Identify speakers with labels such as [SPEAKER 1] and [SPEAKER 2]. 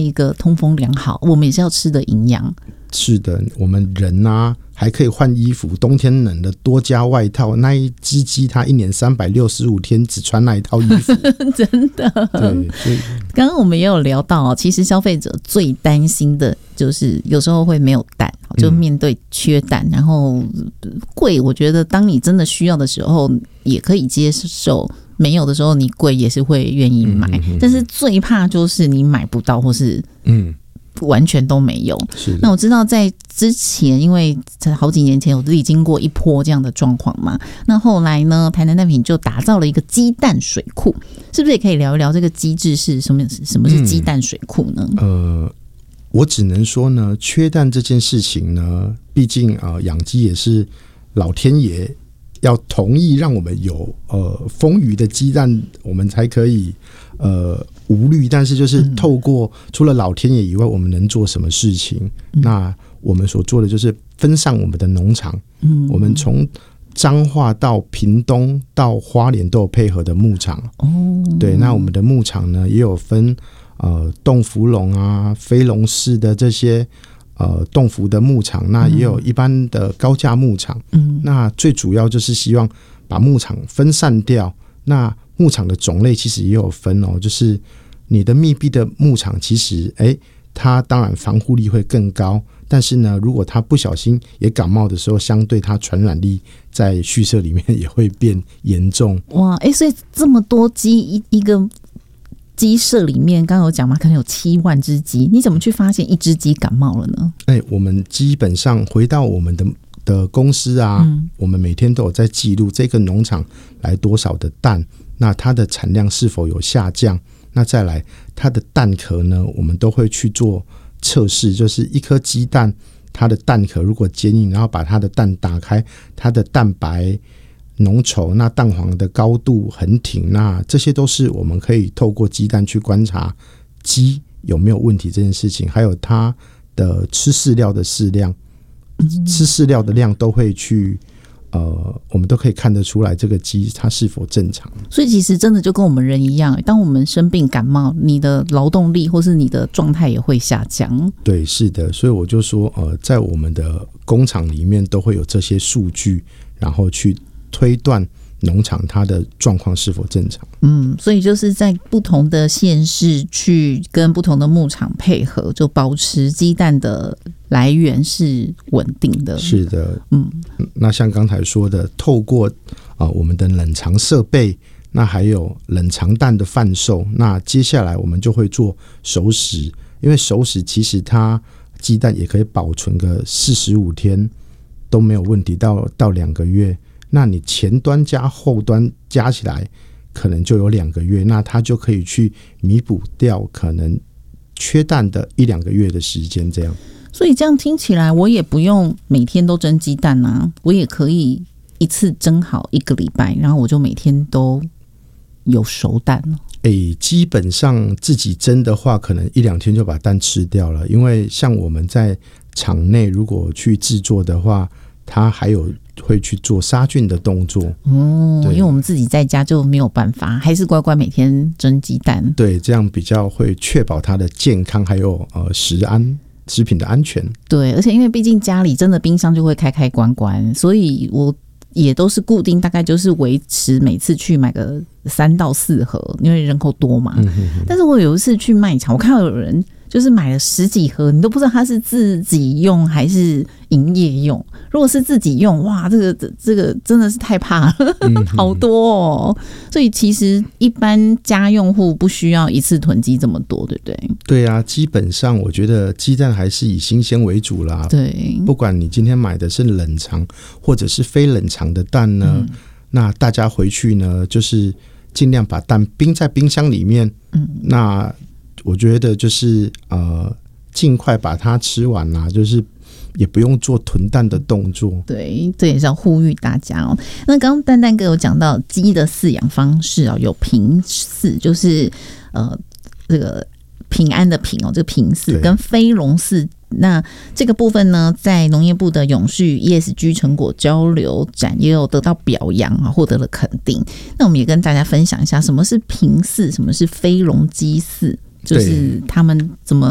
[SPEAKER 1] 一个通风良好，我们也是要吃的营养。
[SPEAKER 2] 是的，我们人啊还可以换衣服，冬天冷的多加外套。那一只鸡它一年365天只穿那一套衣服，
[SPEAKER 1] 真的。
[SPEAKER 2] 对，所以
[SPEAKER 1] 刚刚我们也有聊到，其实消费者最担心的就是有时候会没有蛋，就面对缺蛋，然后贵。我觉得当你真的需要的时候也可以接受，没有的时候你贵也是会愿意买，但是最怕就是你买不到或是完全都没有。那我知道在之前，因为在好几年前我自己经过一波这样的状况嘛，那后来呢，台南蛋品就打造了一个鸡蛋水库，是不是也可以聊一聊这个机制是什么是鸡蛋水库呢？
[SPEAKER 2] 我只能说呢，缺蛋这件事情呢，毕竟养鸡也是老天爷要同意让我们有丰腴的鸡蛋，我们才可以无虑。但是就是透过除了老天爷以外，我们能做什么事情？那我们所做的就是分散我们的农场。我们从彰化到屏东到花莲都有配合的牧场。对，那我们的牧场呢也有分冻福笼啊、飞笼式的这些冻福的牧场，那也有一般的高价牧场。那最主要就是希望把牧场分散掉。那牧场的种类其实也有分就是你的密闭的牧场，其实它当然防护力会更高，但是呢，如果它不小心也感冒的时候，相对它传染力在畜舍里面也会变严重。
[SPEAKER 1] 哇，所以这么多鸡一个鸡舍里面，刚刚有讲嘛，可能有7万只鸡，你怎么去发现一只鸡感冒了呢？
[SPEAKER 2] 我们基本上回到我们的公司啊，我们每天都有在记录这个农场来多少的蛋，那它的产量是否有下降，那再来它的蛋壳呢，我们都会去做测试，就是一颗鸡蛋它的蛋壳如果坚硬，然后把它的蛋打开，它的蛋白浓稠，那蛋黄的高度很挺，那这些都是我们可以透过鸡蛋去观察鸡有没有问题这件事情，还有它的吃饲料的饲量，吃饲料的量都会去我们都可以看得出来这个鸡它是否正常。
[SPEAKER 1] 所以其实真的就跟我们人一样，当我们生病感冒，你的劳动力或是你的状态也会下降。对，
[SPEAKER 2] 是的，所以我就说在我们的工厂里面都会有这些数据，然后去推断农场它的状况是否正常。
[SPEAKER 1] 所以就是在不同的县市去跟不同的牧场配合，就保持鸡蛋的来源是稳定的。
[SPEAKER 2] 是的，那像刚才说的，透过我们的冷藏设备，那还有冷藏蛋的贩售，那接下来我们就会做熟食，因为熟食其实它鸡蛋也可以保存个45天都没有问题，到2个月。那你前端加后端加起来可能就有2个月，那它就可以去弥补掉可能缺蛋的1-2个月的时间这样。
[SPEAKER 1] 所以这样听起来我也不用每天都蒸鸡蛋啊，我也可以一次蒸好1个礼拜，然后我就每天都有熟蛋了。
[SPEAKER 2] 基本上自己蒸的话可能1-2天就把蛋吃掉了，因为像我们在厂内如果去制作的话，它还有会去做杀菌的动作。
[SPEAKER 1] 因为我们自己在家就没有办法，还是乖乖每天蒸鸡蛋。
[SPEAKER 2] 对，这样比较会确保它的健康，还有食品的安全。对，
[SPEAKER 1] 而且因为毕竟家里真的冰箱就会开关关，所以我也都是固定，大概就是维持每次去买个3到4盒，因为人口多嘛。但是我有一次去卖场，我看到有人就是买了10几盒，你都不知道他是自己用还是营业用。如果是自己用，哇，这个真的是太怕了，好多哦。所以其实一般家用户不需要一次囤积这么多，对不对？
[SPEAKER 2] 对啊，基本上我觉得鸡蛋还是以新鲜为主啦。
[SPEAKER 1] 对，
[SPEAKER 2] 不管你今天买的是冷藏或者是非冷藏的蛋呢，那大家回去呢就是尽量把蛋冰在冰箱里面。那我觉得就是尽快把它吃完啦，就是也不用做囤蛋的动作。对，
[SPEAKER 1] 这也是要呼吁大家哦。那刚刚蛋蛋哥有讲到鸡的饲养方式有平饲，就是这个平安的平这个平饲跟飞笼饲。那这个部分呢，在农业部的永续 ESG 成果交流展也有得到表扬，获得了肯定。那我们也跟大家分享一下什么是平饲，什么是飞笼鸡饲，就是他们怎么